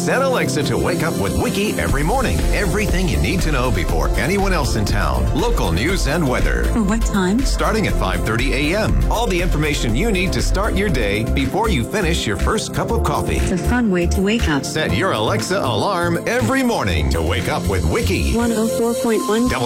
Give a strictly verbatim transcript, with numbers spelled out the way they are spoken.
Set Alexa to wake up with Wiki every morning. Everything you need to know before anyone else in town. Local news and weather. What time? Starting at five thirty a.m. All the information you need to start your day before you finish your first cup of coffee. It's a fun way to wake up. Set your Alexa alarm every morning to wake up with Wiki. one oh four point one